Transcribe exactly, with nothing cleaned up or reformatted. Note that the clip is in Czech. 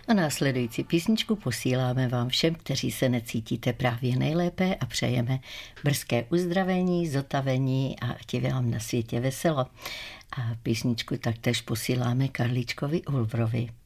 A následující písničku posíláme vám všem, kteří se necítíte právě nejlépe a přejeme brzké uzdravení, zotavení a ať je vám na světě veselo. A písničku taktéž posíláme Karlíčkovi Ulbrovi.